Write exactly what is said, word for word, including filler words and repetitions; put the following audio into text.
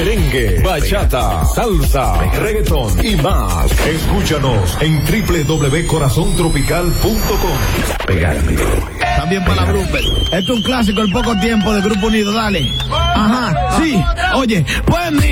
merengue, bachata, salsa, reggaetón y más. Escúchanos en doble u doble u doble u punto corazón tropical punto com. Pegármelo. También para la Grupo. Esto es un clásico, el poco tiempo de Grupo Unido, dale. Ajá, sí, oye, pues mi